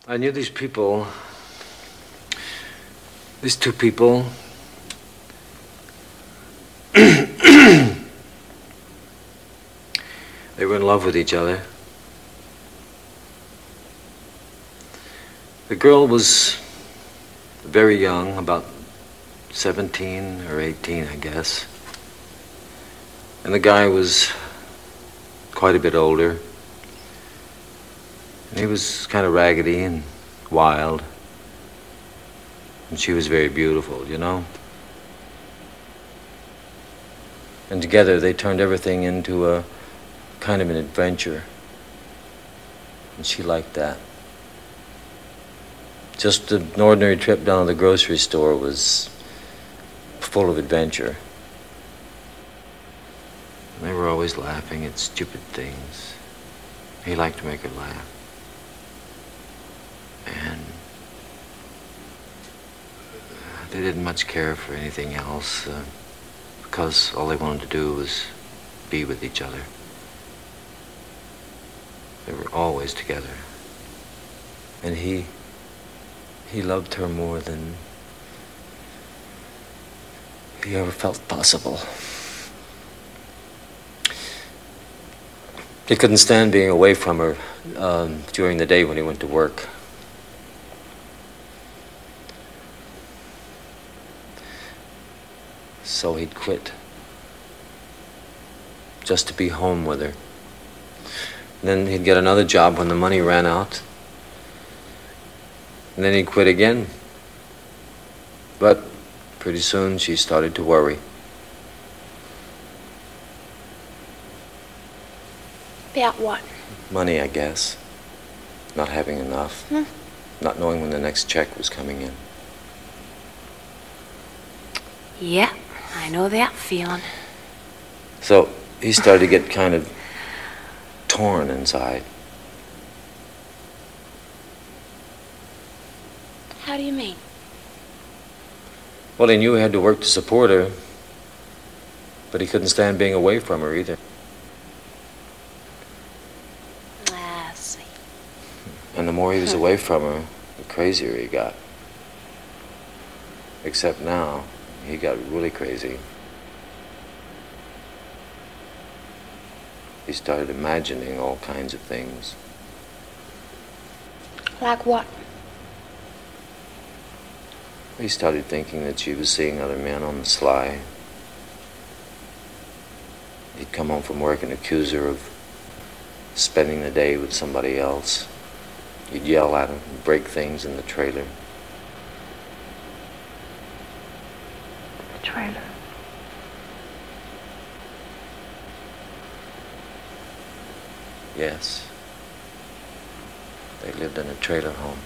I knew these people, these two people. They were in love with each other. The girl was very young, about 17 or 18, I guess. And the guy was quite a bit older. And he was kind of raggedy and wild. And she was very beautiful, you know? And together they turned everything into a kind of an adventure. And she liked that. Just an ordinary trip down to the grocery store was full of adventure. And they were always laughing at stupid things. He liked to make her laugh. And they didn't much care for anything else because all they wanted to do was be with each other. They were always together. And he loved her more than he ever felt possible. He couldn't stand being away from her during the day when he went to work. So he'd quit just to be home with her. And then he'd get another job when the money ran out. And then he'd quit again. But pretty soon she started to worry. About what? Money, I guess. Not having enough. Not knowing when the next check was coming in. Yeah, I know that feeling. So he started to get kind of torn inside. How do you mean? Well, he knew he had to work to support her, but he couldn't stand being away from her either. I see. And the more he was away from her, the crazier he got. Except now, he got really crazy. He started imagining all kinds of things. Like what? He started thinking that she was seeing other men on the sly. He'd come home from work and accuse her of spending the day with somebody else. He'd yell at her and break things in the trailer. The trailer. Yes. They lived in a trailer home.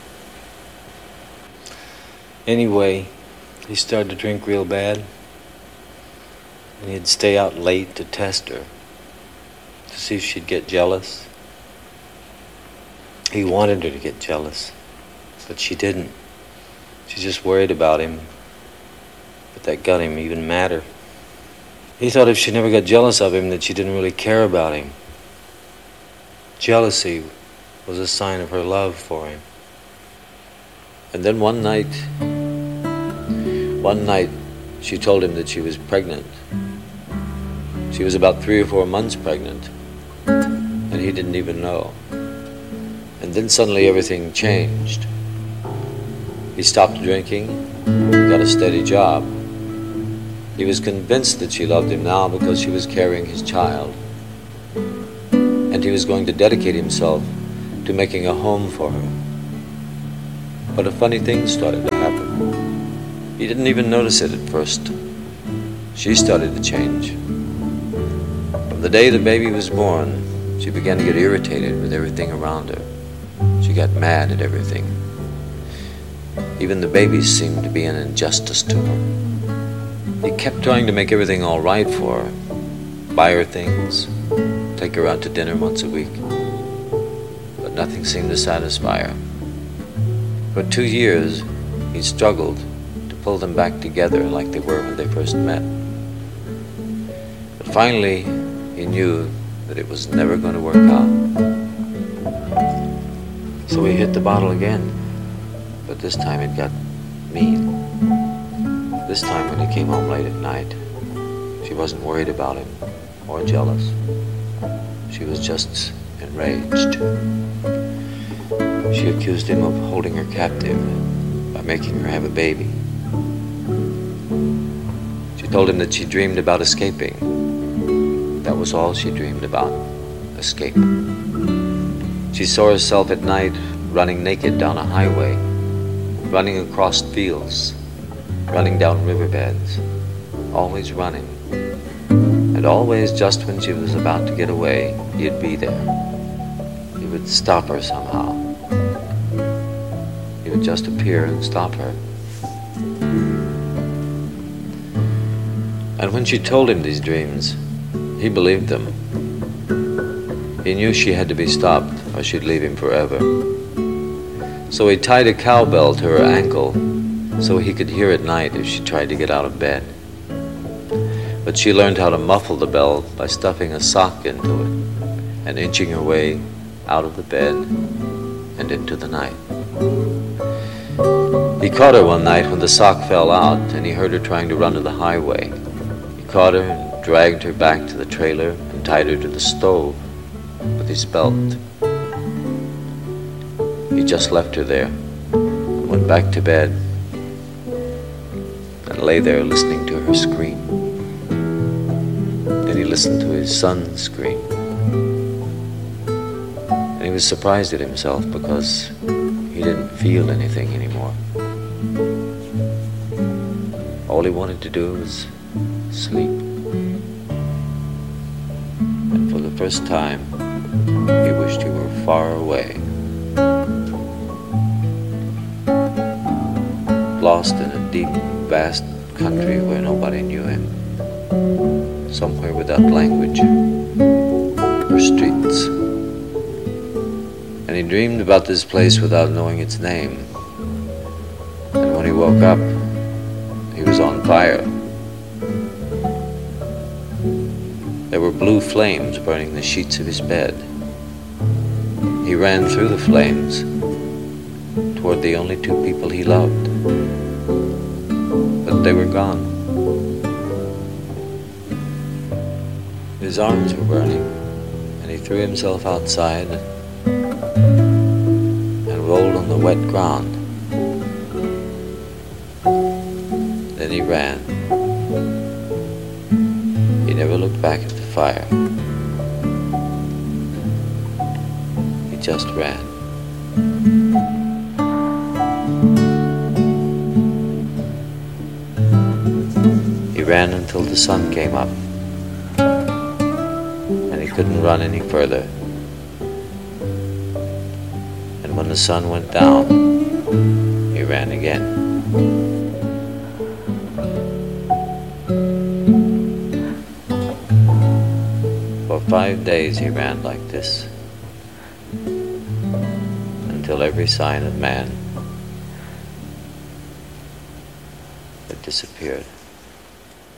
Anyway, he started to drink real bad. And he'd stay out late to test her, to see if she'd get jealous. He wanted her to get jealous, but she didn't. She just worried about him. But that got him even madder. He thought if she never got jealous of him, that she didn't really care about him. Jealousy was a sign of her love for him. And then one night, she told him that she was pregnant. She was about 3 or 4 months pregnant, and he didn't even know. And then suddenly everything changed. He stopped drinking, got a steady job. He was convinced that she loved him now because she was carrying his child. And he was going to dedicate himself to making a home for her. But a funny thing started to happen. He didn't even notice it at first. She started to change. From the day the baby was born, she began to get irritated with everything around her. She got mad at everything. Even the babies seemed to be an injustice to her. He kept trying to make everything all right for her. Buy her things, take her out to dinner once a week. But nothing seemed to satisfy her. For 2 years, he struggled to pull them back together like they were when they first met. But finally, he knew that it was never going to work out. So he hit the bottle again, but this time it got mean. This time when he came home late at night, she wasn't worried about him or jealous. She was just enraged. She accused him of holding her captive by making her have a baby. She told him that she dreamed about escaping. That was all she dreamed about, escape. She saw herself at night running naked down a highway, running across fields, running down riverbeds, always running. And always just when she was about to get away, he'd be there. He would stop her somehow. He would just appear and stop her. And when she told him these dreams, he believed them. He knew she had to be stopped or she'd leave him forever. So he tied a cowbell to her ankle so he could hear at night if she tried to get out of bed. But she learned how to muffle the bell by stuffing a sock into it and inching her way out of the bed and into the night. He caught her one night when the sock fell out and he heard her trying to run to the highway. He caught her and dragged her back to the trailer and tied her to the stove with his belt. He just left her there and went back to bed and lay there listening to her scream. Then he listened to his son scream. And he was surprised at himself because he didn't feel anything anymore. All he wanted to do was sleep. And for the first time, he wished he were far away, lost in a deep, vast country where nobody knew him, somewhere without language or streets. And he dreamed about this place without knowing its name. And when he woke up, he was on fire. There were blue flames burning the sheets of his bed. He ran through the flames toward the only two people he loved. But they were gone. His arms were burning, and he threw himself outside and rolled on the wet ground. Then he ran. He never looked back at the fire. He just ran. He ran until the sun came up, and he couldn't run any further. And when the sun went down, he ran again. For 5 days he ran like this, until every sign of man had disappeared.